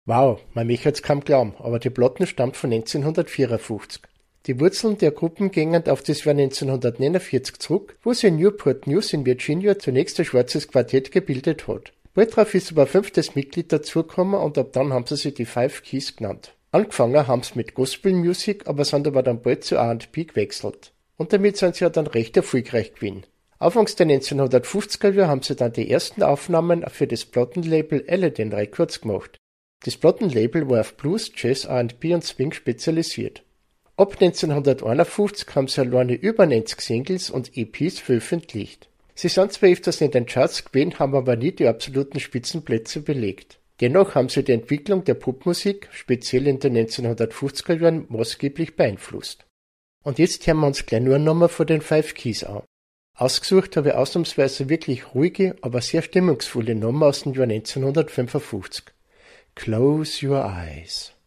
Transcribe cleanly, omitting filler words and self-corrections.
Wow, man möchte es kaum glauben, aber die Platten stammt von 1954. Die Wurzeln der Gruppen gingen auf das Jahr 1949 zurück, wo sie in Newport News in Virginia zunächst ein schwarzes Quartett gebildet hat. Bald darauf ist aber ein fünftes Mitglied dazugekommen und ab dann haben sie sich die Five Keys genannt. Angefangen haben sie mit Gospel Music, aber sind aber dann bald zu R&B gewechselt. Und damit sind sie ja dann recht erfolgreich gewesen. Anfangs der 1950er Jahre haben sie dann die ersten Aufnahmen für das Plattenlabel Aladdin Records gemacht. Das Plattenlabel war auf Blues, Jazz, R&B und Swing spezialisiert. Ab 1951 haben sie alleine über 90 Singles und EPs veröffentlicht. Sie sind zwar öfters in den Charts gewesen, haben aber nie die absoluten Spitzenplätze belegt. Dennoch haben sie die Entwicklung der Popmusik, speziell in den 1950er Jahren, maßgeblich beeinflusst. Und jetzt hören wir uns gleich nur nochmal von den Five Keys an. Ausgesucht habe ich ausnahmsweise wirklich ruhige, aber sehr stimmungsvolle Nummern aus dem Jahr 1955. Close Your Eyes.